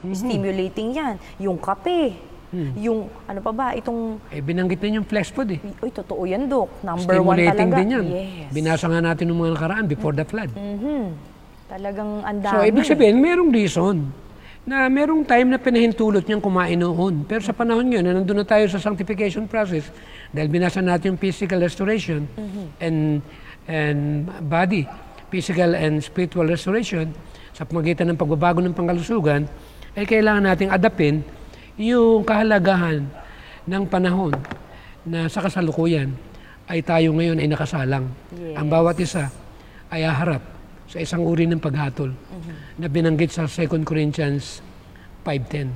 Stimulating yan. Yung kape, yung ano pa ba, itong... binanggit din yung flex food Uy, totoo yan, Dok. Number 1 talaga. Stimulating din yan. Yes. Binasa nga natin ng mga nakaraan before the flood. Talagang andami. So, ibig sabihin, merong reason na merong time na pinahintulot niyang kumain noon. Pero sa panahon ngayon, na nandun na tayo sa sanctification process, dahil binasa natin yung physical restoration and body, physical and spiritual restoration, sa pamagitan ng pagbabago ng pangkalusugan, ay kailangan nating adapin yung kahalagahan ng panahon na sa kasalukuyan ay tayo ngayon ay nakasalang. Yes. Ang bawat isa ay haharap sa isang uri ng paghatol na binanggit sa 2 Corinthians 5:10.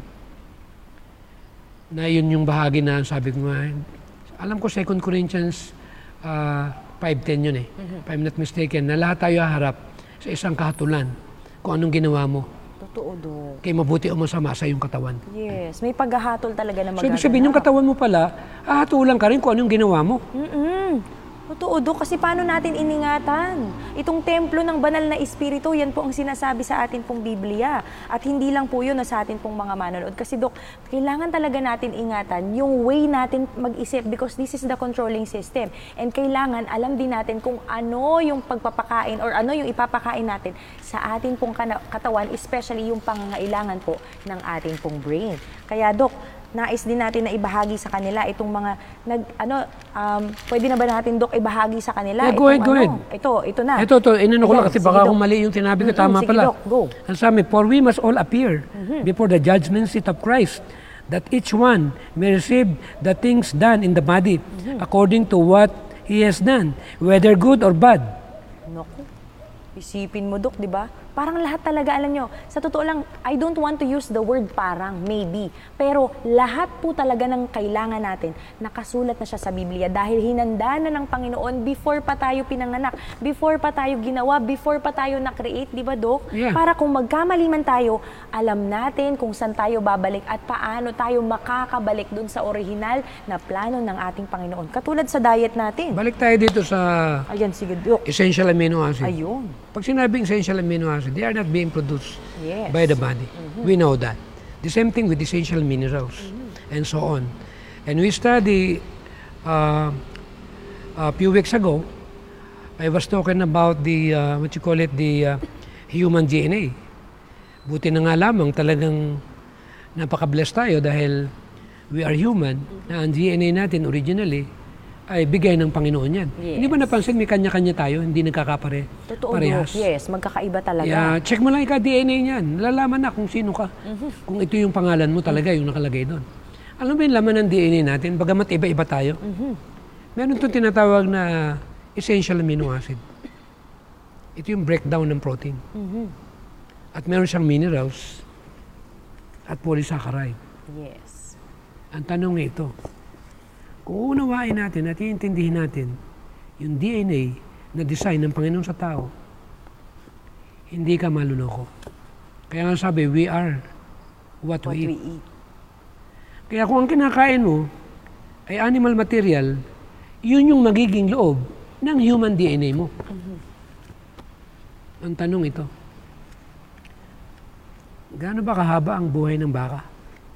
Na yun yung bahagi na sabi ko nga, alam ko 2 Corinthians 5:10 yun if I'm not mistaken, na lahat tayo haharap sa isang kahatulan kung anong ginawa mo. Totoo, Dok. Kaya mabuti o masama sa iyong katawan. Yes, may paghahatol talaga na So, magaganap. ibig sabihin, yung katawan mo pala, hahatulan ka rin kung anong ginawa mo. Totoo, Dok. Kasi paano natin iningatan? Itong templo ng banal na espiritu, yan po ang sinasabi sa atin pong Biblia. At hindi lang po yun sa atin pong mga manonood. Kasi, Dok, kailangan talaga natin ingatan yung way natin mag-isip because this is the controlling system. And kailangan alam din natin kung ano yung pagpapakain or ano yung ipapakain natin sa atin pong katawan, especially yung pangangailangan po ng ating pong brain. Kaya, Dok, nais din natin na ibahagi sa kanila itong mga pwede na ba natin, Dok, ibahagi sa kanila? Yeah, go ahead. Ito na. Ito, inano ko lang kasi baka kung mali yung sinabi ko, tama sige, pala. Dok, go. Ang sabi, for we must all appear before the judgment seat of Christ, that each one may receive the things done in the body according to what he has done, whether good or bad. Naku, isipin mo, Dok, di ba? Parang lahat talaga, alam nyo, sa totoo lang, I don't want to use the word parang, maybe. Pero lahat po talaga ng kailangan natin, nakasulat na siya sa Biblia dahil hinanda na ng Panginoon before pa tayo pinanganak, before pa tayo ginawa, before pa tayo na-create, di ba, Dok? Yeah. Para kung magkamali man tayo, alam natin kung saan tayo babalik at paano tayo makakabalik dun sa original na plano ng ating Panginoon. Katulad sa diet natin. Balik tayo dito sa Ayan, sige, Dok. essential amino acid. Ayun. Pag sinabing essential amino acid, they are not being produced Yes. by the body. We know that. The same thing with essential minerals and so on. And we study a few weeks ago, I was talking about the, the human DNA. Buti na nga lamang talagang napaka-blessed tayo dahil we are human na ang DNA natin originally ay bigay ng Panginoon yan. Yes. Hindi ba napansin may kanya-kanya tayo, hindi nagkakapare? Totoo, parehas. Dok. Yes, magkakaiba talaga. Yeah, check mo lang ika-DNA niyan. Nalalaman na kung sino ka. Kung ito yung pangalan mo talaga, yung nakalagay doon. Alam mo yung laman ng DNA natin, bagamat iba-iba tayo? Meron itong tinatawag na essential amino acid. Ito yung breakdown ng protein. At meron siyang minerals at polysaccharide. Yes. Ang tanong na ito, kung unawain natin at iintindihin natin yung DNA na design ng Panginoon sa tao, hindi ka maluloko. Kaya nga sabi, we are what we eat. Kaya kung ang kinakain mo ay animal material, yun yung magiging loob ng human DNA mo. Ang tanong ito, gaano ba kahaba ang buhay ng baka?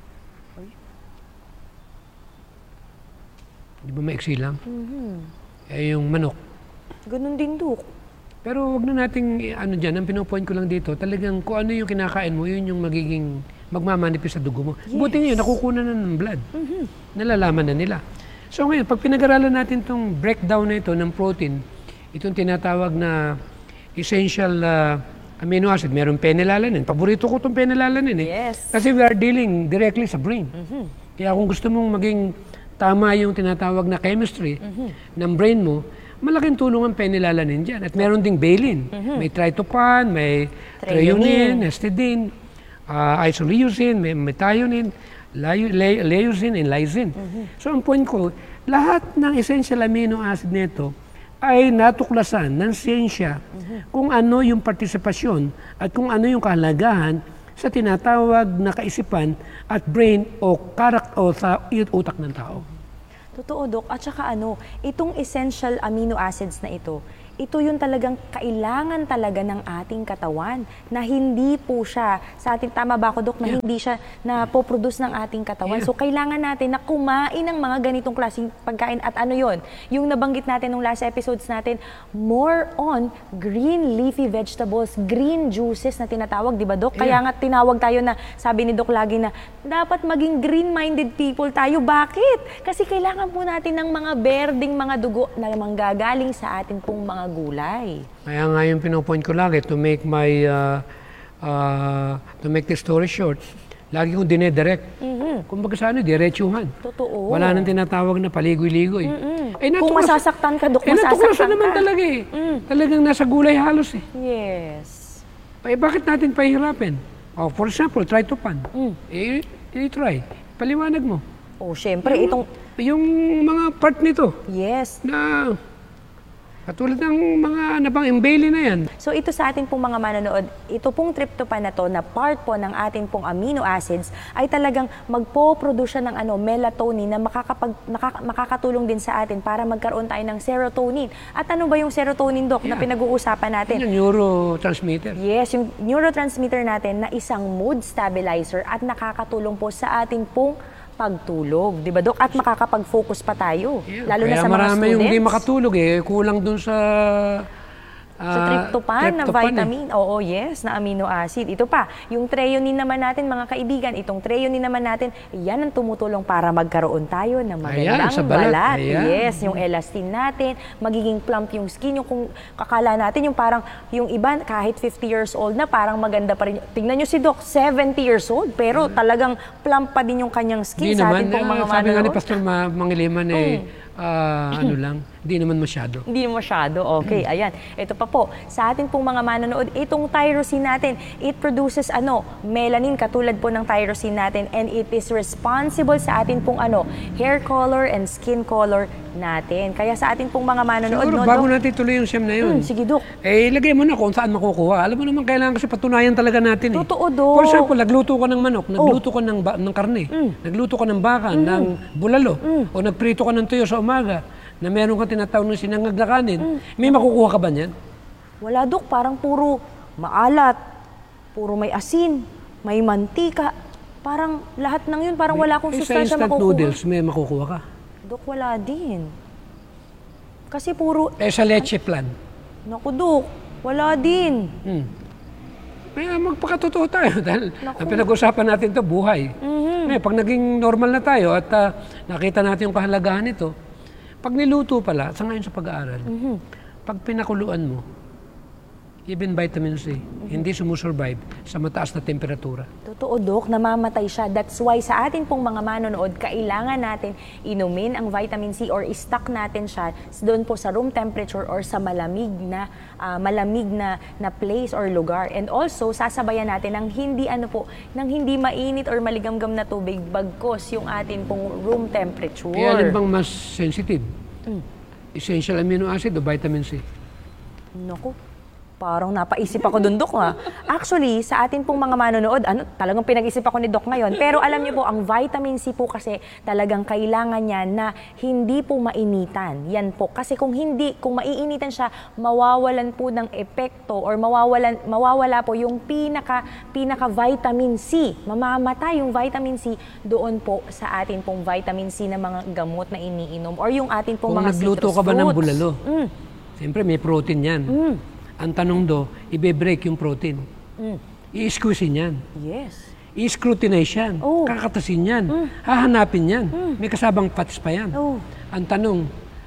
Di ba maiksi lang? Eh yung manok. Ganun din, Dok. Pero wag na nating ano dyan, ang pinopoint ko lang dito, talagang kung ano yung kinakain mo, yun yung magiging magmamanipis sa dugo mo. Yes. Buti ngayon, nakukunan na ng blood. Nalalaman na nila. So ngayon, pag pinag-aralan natin itong breakdown na ito ng protein, itong tinatawag na essential amino acid, merong phenylalanine. Paborito ko itong phenylalanine. Yes. Kasi we are dealing directly sa brain. Kaya kung gusto mong maging tama yung tinatawag na chemistry ng brain mo, malaking tulong ang phenylalanine dyan. At meron ding valine. May tryptophan, may threonine, histidine, isoleucine, may methionine, leucine, and lysine. So ang point ko, lahat ng essential amino acid nito ay natuklasan ng siyensya kung ano yung partisipasyon at kung ano yung kahalagahan sa tinatawag na kaisipan at brain o o sa utak ng tao. Totoo, Dok. At saka itong essential amino acids na ito, ito yung talagang kailangan talaga ng ating katawan na hindi po siya, sa ating, tama ba ako, Dok, na hindi siya na po-produce ng ating katawan. So, kailangan natin na kumain ng mga ganitong klaseng pagkain. At ano yon? Yung nabanggit natin nung last episodes natin, more on green leafy vegetables, green juices na tinatawag, di ba, Dok? Kaya nga tinawag tayo na, sabi ni Dok lagi na, dapat maging green-minded people tayo. Bakit? Kasi kailangan po natin ng mga berdeng mga dugo na manggagaling sa atin pong mga gulay. Kaya nga yung pinopoint ko lagi, to make the story short, lagi kong dinedirect. Kumbaga sa ano, diretsuhan. Totoo. Wala nang tinatawag na paligoy-ligoy. Kung masasaktan ka, Dok, masasaktan natuklasan ka. naman talaga eh. Talagang nasa gulay halos eh. Yes. Bakit natin pahihirapin? For example, tryptophan. I-try. Paliwanag mo. Syempre, itong... Yung mga part nito. Yes. Na katulad ng mga nabang imbali na yan. So ito sa atin pong mga manonood, ito pong tryptophan na to na part po ng ating pong amino acids ay talagang magpo-produce siya ng melatonin na makakatulong din sa atin para magkaroon tayo ng serotonin. At ano ba yung serotonin, Dok, na pinag-uusapan natin? Yung neurotransmitter. Yes, yung neurotransmitter natin na isang mood stabilizer at nakakatulong po sa ating pong pagtulog, di ba, Dok? At makakapag-focus pa tayo, lalo na sa mga students. Kaya marami yung hindi makatulog kulang dun sa tryptophan na vitamin. Oo, yes, na amino acid. Ito pa, yung threonine naman natin, mga kaibigan, itong threonine naman natin, yan ang tumutulong para magkaroon tayo ng magandang balat. Yes, yung elastin natin, magiging plump yung skin, yung kung kakala natin, yung parang, yung iba, kahit 50 years old na, parang maganda pa rin. Tingnan nyo si Doc, 70 years old, pero talagang plump pa din yung kanyang skin sa atin pong mga sabi nga ni manonood. Pastor Mangiliman ano lang, hindi naman masyado. Hindi masyado. Okay, ayan. Ito pa po, sa atin pong mga manonood, itong tyrosine natin, it produces melanin, katulad po ng tyrosine natin, and it is responsible sa atin pong hair color and skin color natin. Kaya sa atin pong mga manonood, siguro, bago natin tuloy yung SEM na yun. Sige, Dok. Ilagay mo na kung saan makukuha. Alam mo naman, kailangan kasi patunayan talaga natin. Totoo, Dok. For example, nagluto ka ng manok, nagluto ka ng karne, nagluto ka ng baka, ng bulalo, o nagprito ka ng tuyo sa umaga, na meron kang tinatawag ng sinangag na kanin, may makukuha ka ba niyan? Wala, Dok. Parang puro maalat, puro may asin, may mantika. Parang lahat ng yun, parang wala akong sustansya sa instant makukuha. noodles, may makukuha ka. Dok, wala din. Kasi puro... sa leche plan. Naku, Dok, wala din. Kaya magpakatotoo tayo dahil ang pinag-usapan natin to buhay. Pag naging normal na tayo at nakita natin yung kahalagahan nito, pag niluto pala, sa ngayon sa pag-aaral, pag pinakuluan mo, even vitamin C, hindi sumusurvive sa mataas na temperatura. Totoo, Dok, namamatay siya. That's why sa atin pong mga manonood, kailangan natin inumin ang vitamin C or i-stock natin siya doon po sa room temperature or sa malamig na place or lugar. And also, sasabayan natin ng hindi mainit or maligamgam na tubig bagkos yung atin pong room temperature. Kaya alin bang mas sensitive? Essential amino acid o vitamin C? Naku, parang napaisip ako dun, Dok, ha? Actually, sa atin pong mga manonood, talagang pinag-isip ako ni Dok ngayon. Pero alam niyo po, ang vitamin C po kasi talagang kailangan niya na hindi po mainitan. Yan po. Kasi kung maiinitan siya, mawawalan po ng epekto or mawawala po yung pinaka vitamin C. Mamamatay yung vitamin C doon po sa atin pong vitamin C na mga gamot na iniinom or yung atin pong mga citrus fruits. Kung nagluto ka ba ng bulalo, siyempre may protein yan. Ang tanong ibe-break yung protein. I-squeeze yan. Yes. I-scrutinize yan. Kakatasin yan. Hahanapin yan. May kasabang fats pa yan. Ang tanong,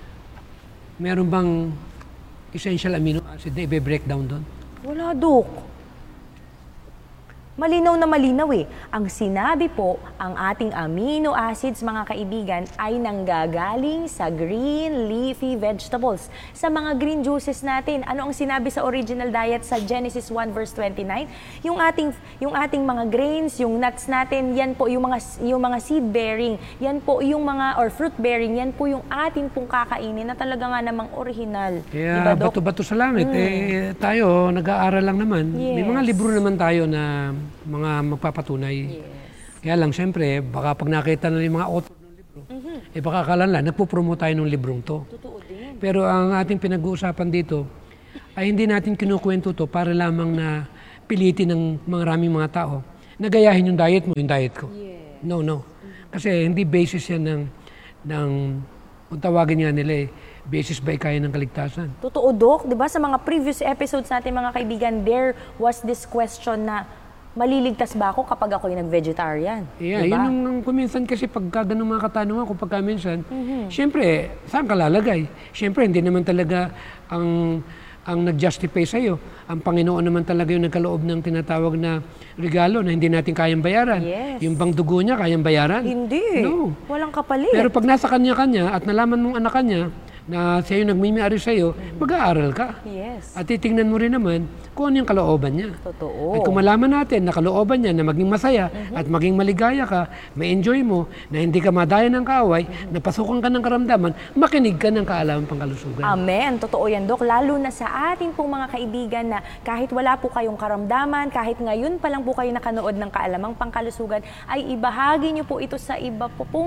meron bang essential amino acid na ibe-break down doon? Wala, Dok. Malinaw na malinaw Ang sinabi po, ang ating amino acids, mga kaibigan, ay nanggagaling sa green leafy vegetables. Sa mga green juices natin, ano ang sinabi sa original diet sa Genesis 1 verse 29? Yung ating mga grains, yung nuts natin, yan po yung mga seed bearing, yan po yung mga or fruit bearing, yan po yung ating pong kakainin na talaga nga namang original. Kaya diba, Dok? bato-bato sa langit. Tayo, nag-aaral lang naman. Yes. May mga libro naman tayo na mga magpapatunay. Yes. Kaya lang, siyempre, baka pag nakita na yung mga author ng libro, baka akala nila, nagpupromote tayo ng librong to. Totoo din. Pero ang ating pinag-uusapan dito, ay hindi natin kinukwento to para lamang na pilitin ng maraming mga tao na gayahin yung diet mo, yung diet ko. No. Kasi hindi basis yan ng kung tawagin nga nila basis ba kaya ng kaligtasan. Totoo, Dok. Diba sa mga previous episodes natin mga kaibigan, there was this question na maliligtas ba ako kapag ako'y nag-vegetarian? Yeah, diba? yun yung kuminsan kasi pagka ganun mga katanungan, kung pagka minsan, syempre, saan ka lalagay? Syempre, hindi naman talaga ang nag-justify sa'yo. Ang Panginoon naman talaga yung nagkaloob ng tinatawag na regalo na hindi natin kayang bayaran. Yes. Yung bang dugo niya, kayang bayaran? Hindi. No. Walang kapalit. Pero pag nasa kanya-kanya at nalaman mong anak kanya, na sa'yo nagmimiari sa'yo, mag-aaral ka. Yes. At titingnan mo rin naman kung ano yung kalooban niya. Totoo. At kung malaman natin na kalooban niya na maging masaya at maging maligaya ka, ma-enjoy mo, na hindi ka madaya ng kaaway, na pasukan ka ng karamdaman, makinig ka ng kaalaman pangkalusugan. Amen. Totoo yan, Dok. Lalo na sa atin pong mga kaibigan na kahit wala po kayong karamdaman, kahit ngayon pa lang po kayo nakanood ng kaalamang pangkalusugan, ay ibahagi nyo po ito sa iba pong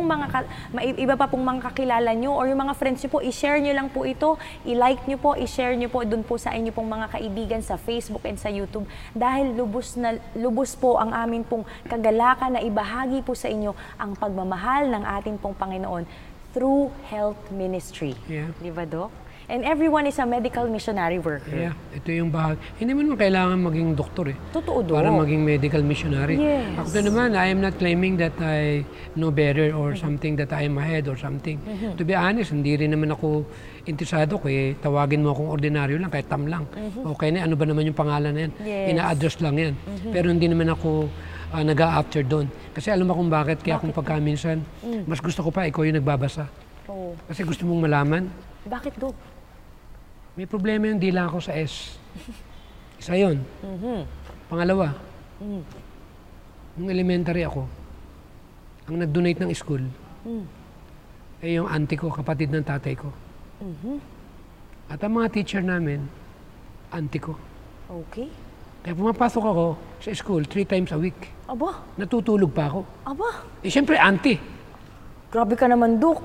mga kakilala nyo or yung mga friends nyo po, i-share nyo lang po ito, i-like nyo po, i-share nyo po dun po sa inyo pong mga kaibigan sa Facebook and sa YouTube dahil lubos po ang amin pong kagalakan na ibahagi po sa inyo ang pagmamahal ng ating pong Panginoon through health ministry. Yeah. Di ba, Doc? And everyone is a medical missionary worker. Yeah, ito yung bahagi. Hindi mo naman kailangan maging doktor Totoo, Doc. para maging medical missionary. Yes. Ako naman, I am not claiming that I know better or something that I am ahead or something. To be honest, hindi rin naman ako interesado kaya tawagin mo akong ordinaryo lang, kahit tam lang. Okay na, ano ba naman yung pangalan na yan? Yes. Ina-address lang yan. Pero hindi naman ako nag-a-after doon. Kasi alam mo kung bakit, kaya kung pagka minsan, mas gusto ko pa ikaw yung nagbabasa. Oh. Kasi gusto mong malaman. Bakit, Doc? May problema yung di lang ako sa S. Isa yun. Pangalawa, nung elementary ako, ang nag-donate ng school, ay yung auntie ko, kapatid ng tatay ko. At ang mga teacher namin, auntie ko. Okay. Kaya pumapasok ako sa school 3 times a week. Aba, Natutulog pa ako. aba. Siyempre, auntie. Grabe ka naman, Doc.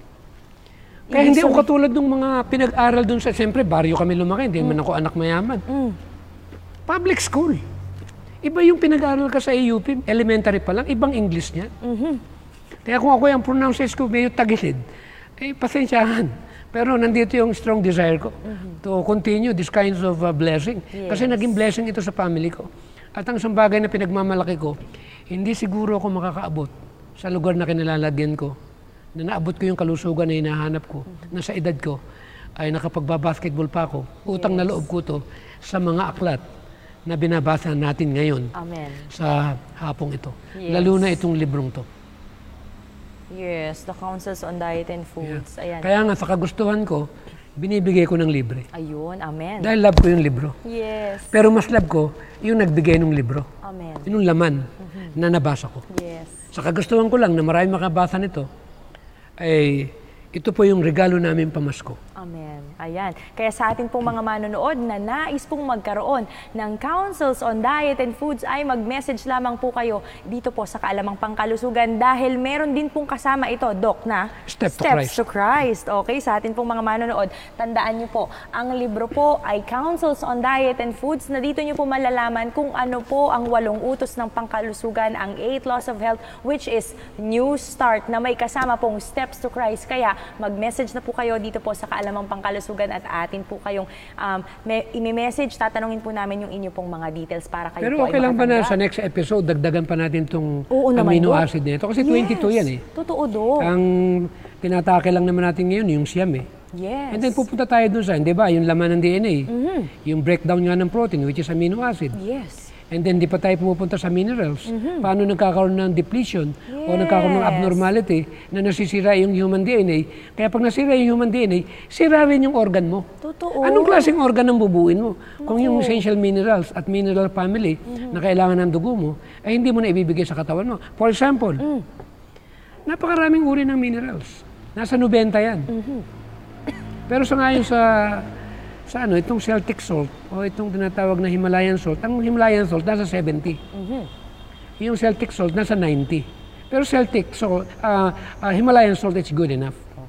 Kaya hindi ako katulad ng mga pinag-aral dun sa, siyempre, baryo kami lumaki, hindi naman ako anak mayaman. Public school. Iba yung pinag-aral ka sa AUP, elementary pa lang, ibang English niya. Kaya kung ako yung pronounce ko, medyo tagilid, pasensyahan. Pero nandito yung strong desire ko to continue this kinds of blessing. Yes. Kasi naging blessing ito sa family ko. At ang isang bagay na pinagmamalaki ko, hindi siguro ako makakaabot sa lugar na kinilalagyan ko, na naabot ko yung kalusugan na hinahanap ko, na sa edad ko ay nakapagbabasketball pa ako. Utang na loob ko to sa mga aklat na binabasa natin ngayon. Amen. Sa hapong ito. Yes. Lalo na itong librong to. Yes, the counsels on diet and foods. Ayan. Kaya nga sa kagustuhan ko, binibigay ko ng libre. Ayun, amen. Dahil love ko yung libro. Yes. Pero mas love ko yung nagbigay ng libro. Amen. Yung laman na nabasa ko. Yes. Sa kagustuhan ko lang na marami makabasa nito, ay ito po yung regalo namin pamasko. Amen. Ayan. Kaya sa ating pong mga manonood na nais pong magkaroon ng counsels on diet and foods ay mag-message lamang po kayo dito po sa Kaalamang Pangkalusugan dahil meron din pong kasama ito, Doc, na Steps to Christ. Okay, sa ating pong mga manonood, tandaan niyo po, ang libro po ay Counsels on Diet and Foods na dito niyo po malalaman kung ano po ang 8 utos ng pangkalusugan, ang 8 laws of health, which is New Start na may kasama pong Steps to Christ. Kaya mag-message na po kayo dito po sa Kaalamang Pangkalusugan at atin po kayong i-message, tatanungin po namin yung inyo pong mga details para kayo Pero po okay ay lang ba na makatanggap. sa next episode, dagdagan pa natin itong Oo naman, amino Doc. acid nito? Kasi 22 yan eh. Totoo, Doc. Ang tinatake lang naman natin ngayon, yung siyam eh. Yes. And then pupunta tayo dun sa, di ba, yung laman ng DNA. Yung breakdown nga ng protein, which is amino acid. Yes. And then di pa tayo pumupunta sa minerals. Paano nagkakaroon ng depletion o nagkakaroon ng abnormality na nasisira yung human DNA. Kaya pag nasira yung human DNA, sira rin yung organ mo. Totoo. Anong klaseng organ ang bubuin mo? Kung yung essential minerals at mineral family na kailangan ng dugo mo, ay hindi mo na ibibigay sa katawan mo. For example, napakaraming uri ng minerals. Nasa 90 yan. Pero sa ngayon sa itong Celtic salt o itong tinatawag na Himalayan salt, ang Himalayan salt nasa 70. Yung Celtic salt nasa 90. Pero Celtic salt, Himalayan salt, it's good enough.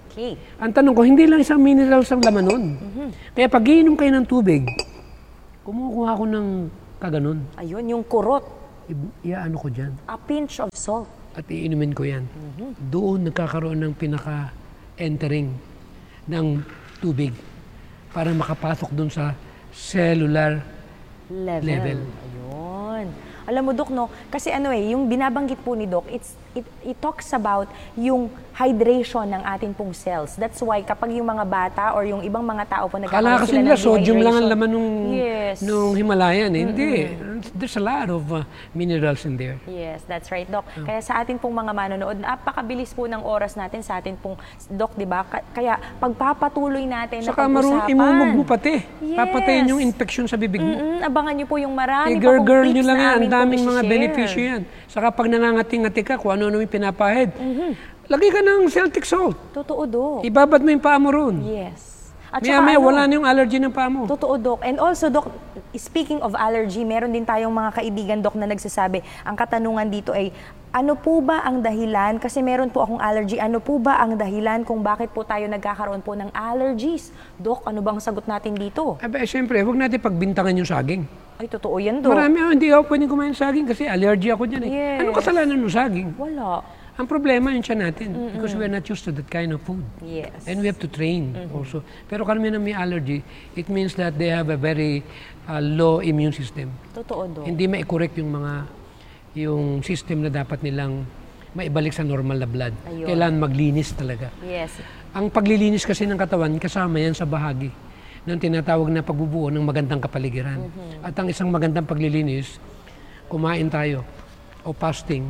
Okay. Ang tanong ko, hindi lang isang minerals ang laman nun. Kaya pag iinom kayo ng tubig, kumukuha ko ng kaganon. Ayun, yung kurot. Iaano ko dyan. A pinch of salt. At iinumin ko yan. Doon nagkakaroon ng pinaka-entering ng tubig para makapasok doon sa cellular level. Ayun. Alam mo, Dok, no? Kasi yung binabanggit po ni Doc, it talks about yung hydration ng ating pong cells. That's why kapag yung mga bata or yung ibang mga tao po Kala kasi nila sodium lang ang laman nung Himalayan. Hindi. There's a lot of minerals in there. Yes, that's right, Doc. Kaya sa atin pong mga manonood, napakabilis po ng oras natin sa atin pong, Doc, di ba? Kaya pagpapatuloy natin na pag-usapan. Saka imumog mo pati. Papatayin yung infection sa bibig mo. Abangan nyo po yung marami pa pong girl tips nyo lang na yan. amin Ang daming pong mga i-share. benepisyo yan. Saka pag nangangating-ngati ka, kung ano-ano yung pinapahid, lagay ka ng Celtic salt. Totoo, Doc. Ibabad mo yung paa mo ron. Yes. At Maya-maya, wala na yung allergy ng paa mo. Totoo, Doc. And also, Doc, speaking of allergy, meron din tayong mga kaibigan, Doc, na nagsasabi, ang katanungan dito ay, ano po ba ang dahilan, kasi meron po akong allergy, ano po ba ang dahilan kung bakit po tayo nagkakaroon po ng allergies? Doc, ano bang sagot natin dito? Siyempre, huwag natin pagbintangan yung saging. Ay, totoo yan, Doc. Marami, hindi ako pwedeng kumain ng saging kasi allergy ako dyan. Yes. Anong kasalanan ng saging? Wala. Ang problema yung tiyan natin because we're not used to that kind of food. Yes. And we have to train also. Pero karamihan na may allergy, it means that they have a very low immune system. Totoo, Doc. Hindi ma-correct yung system na dapat nilang maibalik sa normal na blood. Ayun. Kailangan maglinis talaga. Yes. Ang paglilinis kasi ng katawan, kasama yan sa bahagi ng tinatawag na pagbubuo ng magandang kapaligiran. At ang isang magandang paglilinis, kumain tayo o fasting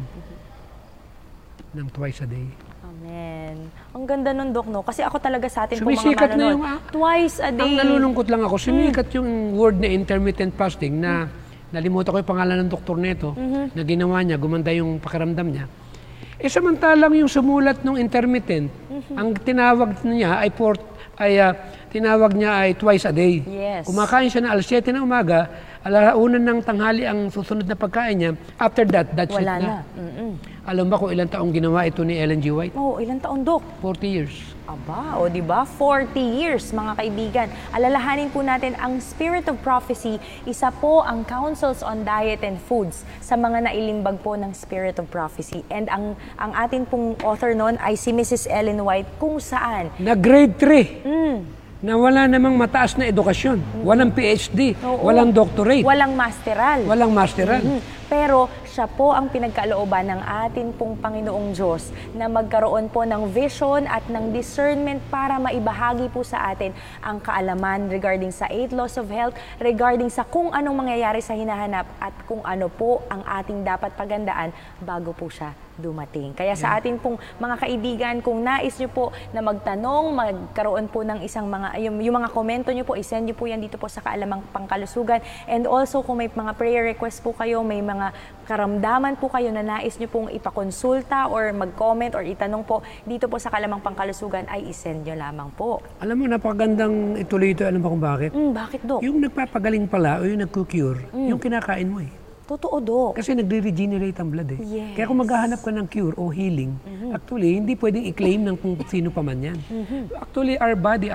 ng twice a day. Amen. Ang ganda nun, Doc, no? Kasi ako talaga sa atin pong mga Sumisikat na manonood, yung twice a day. Ang nalulungkot lang ako, sumikat yung word na intermittent fasting na nalimutan ko yung pangalan ng doktor nito na ginawa niya, gumanda yung pakiramdam niya. Samantalang yung sumulat ng intermittent, ang tinawag niya ay tinawag niya ay twice a day. Yes. Kumakain siya na 7 ng umaga, 1:00 ng tanghali ang susunod na pagkain niya. After that, that's Wala it na. Alam ba kung ilang taong ginawa ito ni Ellen G. White? Oh, ilang taon, Doc? 40 years. Aba, o di ba? 40 years, mga kaibigan. Alalahanin po natin ang Spirit of Prophecy, isa po ang Counsels on Diet and Foods sa mga nailimbag po ng Spirit of Prophecy. And ang atin pong author nun ay si Mrs. Ellen White, kung saan Na grade 3. Na wala namang mataas na edukasyon. Walang PhD, Oo. walang doctorate, walang masteral. walang masteral. Pero siya po ang pinagkalooban ng atin pong Panginoong Diyos na magkaroon po ng vision at ng discernment para maibahagi po sa atin ang kaalaman regarding sa 8 laws of health, regarding sa kung anong mangyayari sa hinahanap at kung ano po ang ating dapat pagandaan bago po siya dumating. Kaya sa atin pong mga kaibigan, kung nais nyo po na magtanong, magkaroon po ng isang yung mga komento nyo po, isend nyo po yan dito po sa Kaalamang Pangkalusugan. And also, kung may mga prayer request po kayo, may mga karamdaman po kayo na nais nyo pong ipakonsulta or mag-comment or itanong po dito po sa Kaalamang Pangkalusugan, ay isend nyo lamang po. Alam mo, napakagandang ituloy ito. Alam mo kung bakit? Bakit, Dok? Yung nagpapagaling pala o yung nagko-cure, yung kinakain mo eh. Totoo, Dok. Kasi nagre-regenerate ang blood eh. Yes. Kaya kung maghahanap ka ng cure o healing, actually, hindi pwedeng i-claim ng kung sino pa man yan. Actually, our body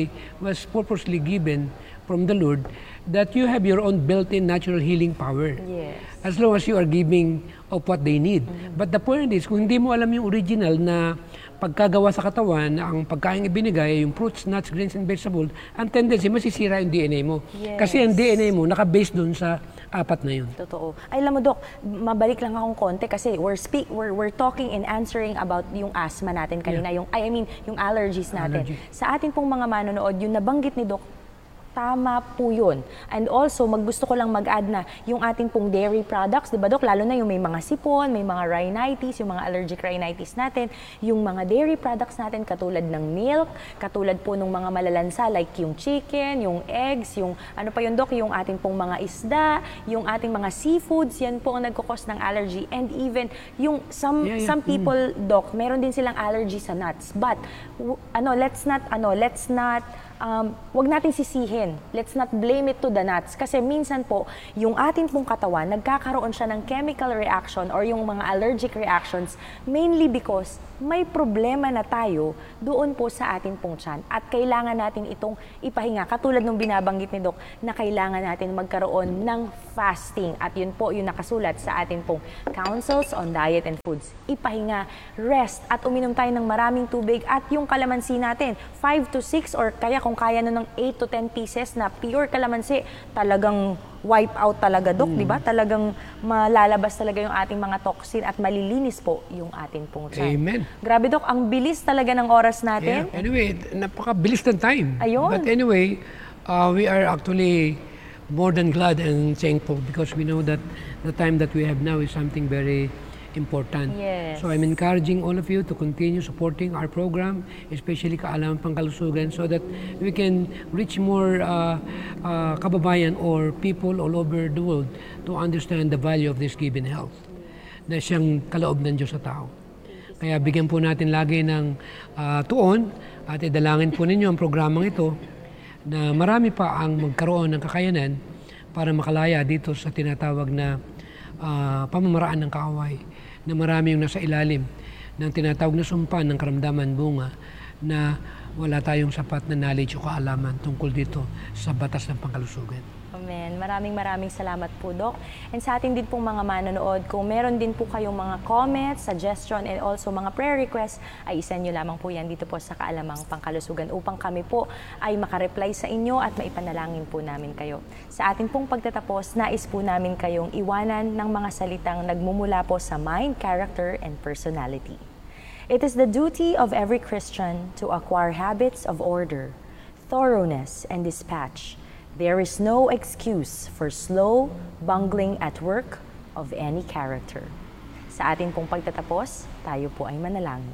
was purposely given from the Lord that you have your own built-in natural healing power. Yes. As long as you are giving of what they need. But the point is, kung hindi mo alam yung original na pagkagawa sa katawan, ang pagkain ibinigay, yung fruits, nuts, grains, and vegetables, ang tendency, masisira yung DNA mo. Yes. Kasi ang DNA mo, naka-base doon sa 4 na yun. Totoo. Ay, alam mo, Dok, mabalik lang akong konti kasi we're talking and answering about yung asthma natin kanina, yung allergies natin. Allergy. Sa atin pong mga manonood, yung nabanggit ni Dok, tama po yun. And also, gusto ko lang mag-add na yung ating pong dairy products, di ba, Dok? Lalo na yung may mga sipon, may mga rhinitis, yung mga allergic rhinitis natin, yung mga dairy products natin katulad ng milk, katulad po ng mga malalansa like yung chicken, yung eggs, yung ano pa yun, Dok, yung ating pong mga isda, yung ating mga seafoods, yan po ang nagkukos ng allergy. And even yung some people, Dok, meron din silang allergy sa nuts. But let's not wag natin sisihin. Let's not blame it to the nuts. Kasi minsan po, yung atin pong katawan, nagkakaroon siya ng chemical reaction or yung mga allergic reactions mainly because may problema na tayo doon po sa atin pong tiyan. At kailangan natin itong ipahinga. Katulad nung binabanggit ni Doc na kailangan natin magkaroon ng fasting. At yun po yung nakasulat sa atin pong Counsels on Diet and Foods. Ipahinga, rest, at uminom tayo ng maraming tubig. At yung kalamansi natin, 5 to 6 or kaya kung kaya na ng 8 to 10 pieces na pure kalamansi, talagang wipe out talaga, Doc, di ba? Talagang malalabas talaga yung ating mga toxin at malilinis po yung ating pong tiyan. Amen. Grabe, Doc, ang bilis talaga ng oras natin. Yeah. Anyway, napakabilis ng time. Ayun. But anyway, we are actually more than glad and thankful because we know that the time that we have now is something very important. Yes. So I'm encouraging all of you to continue supporting our program, especially Kaalaman Pangkalusugan, so that we can reach more kababayan or people all over the world to understand the value of this given health na siyang kaloob ng Diyos sa tao. Kaya bigyan po natin lagi ng tuon at idalangin po ninyo ang programang ito na marami pa ang magkaroon ng kakayanan para makalaya dito sa tinatawag na pamamaraan ng kaaway, na marami yung nasa ilalim ng tinatawag na sumpa ng karamdaman bunga na wala tayong sapat na knowledge o kaalaman tungkol dito sa batas ng pangkalusugan. Amen. Maraming salamat po, Doc. And sa ating din pong mga manonood, kung meron din po kayong mga comments, suggestion, and also mga prayer requests, ay isend nyo lamang po yan dito po sa Kaalamang Pangkalusugan upang kami po ay makareply sa inyo at maipanalangin po namin kayo. Sa ating pong pagtatapos, nais po namin kayong iwanan ng mga salitang nagmumula po sa mind, character, and personality. It is the duty of every Christian to acquire habits of order, thoroughness, and dispatch. There is no excuse for slow bungling at work of any character. Sa ating pong pagtatapos, tayo po ay manalangin.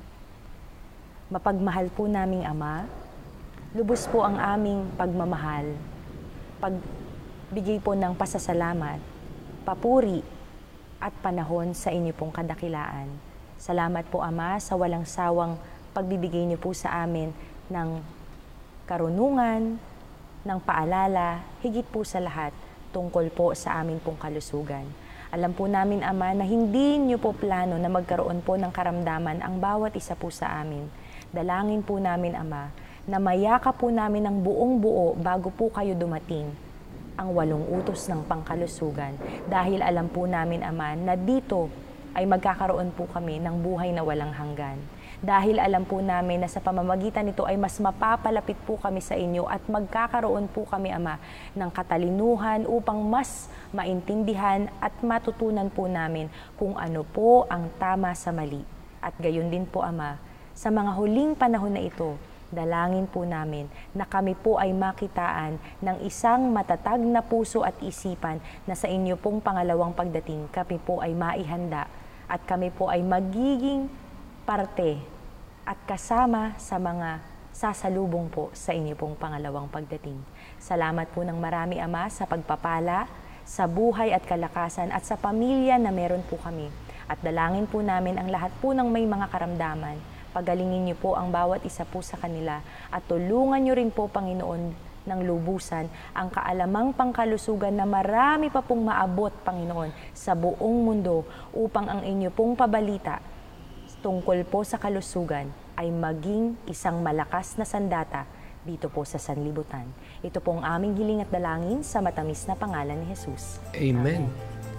Mapagmahal po naming Ama, lubos po ang aming pagmamahal, pagbigay po ng pasasalamat, papuri at panahon sa inyo pong kadakilaan. Salamat po Ama sa walang sawang pagbibigay niyo po sa amin ng karunungan, ng paalala, higit po sa lahat, tungkol po sa amin pong kalusugan. Alam po namin, Ama, na hindi niyo po plano na magkaroon po ng karamdaman ang bawat isa po sa amin. Dalangin po namin, Ama, na mayaka po namin ng buong buo bago po kayo dumating ang 8 utos ng pangkalusugan. Dahil alam po namin, Ama, na dito ay magkakaroon po kami ng buhay na walang hanggan. Dahil alam po namin na sa pamamagitan nito ay mas mapapalapit po kami sa inyo at magkakaroon po kami, Ama, ng katalinuhan upang mas maintindihan at matutunan po namin kung ano po ang tama sa mali. At gayon din po, Ama, sa mga huling panahon na ito, dalangin po namin na kami po ay makitaan ng isang matatag na puso at isipan na sa inyo pong pangalawang pagdating kami po ay maihanda at kami po ay magiging parte at kasama sa mga sasalubong po sa inyo pong pangalawang pagdating. Salamat po ng marami, Ama, sa pagpapala, sa buhay at kalakasan at sa pamilya na meron po kami. At dalangin po namin ang lahat po ng may mga karamdaman. Pagalingin niyo po ang bawat isa po sa kanila at tulungan niyo rin po, Panginoon, ng lubusan ang Kaalamang Pangkalusugan na marami pa pong maabot, Panginoon, sa buong mundo upang ang inyo pong pabalita tungkol po sa kalusugan ay maging isang malakas na sandata dito po sa sanlibutan. Ito pong aming hiling at dalangin sa matamis na pangalan ni Jesus. Amen.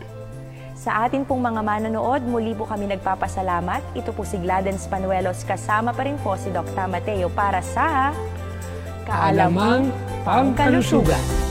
Sa atin pong mga manonood, muli po kami nagpapasalamat. Ito po si Gladens Panuelos, kasama pa rin po si Dr. Mateo para sa Kaalamang Pangkalusugan.